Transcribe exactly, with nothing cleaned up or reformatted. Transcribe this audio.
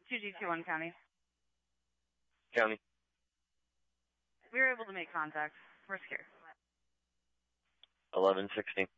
two G two one County. County. We were able to make contact. We're scared. eleven sixteen.